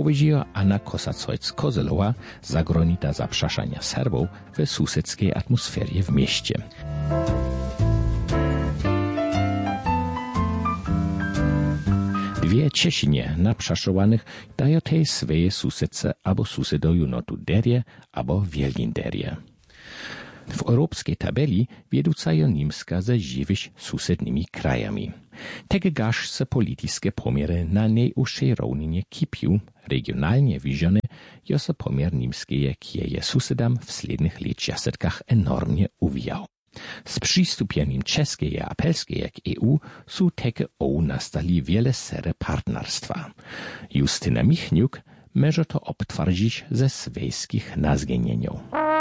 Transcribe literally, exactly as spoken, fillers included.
powiedziała Anna Kosacojc-Kozelowa, zagrożona zaprzeszania Serbów w sąsiedzkiej atmosferie w mieście. Dwie Czesinie naprzeszowanych dają tej swoje sąsiedce albo sąsiedoju notu derje albo wielginderje. W europejskiej tabeli wieducają Niemska ze żywyś sąsiednimi krajami. Tegegaż se polityczne pomiery na najuższej równinie kipiu, regionalnie widziane, jo se pomiar niemski, jak je sąsiedam w slednych lecjasetkach enormnie uwijał. Z przystupieniem czeskiej a polskiej jak E U są teke o nastali wiele sere partnerstwa. Justyna Michniuk może to obtwardzić ze swojskich nazgenieniów.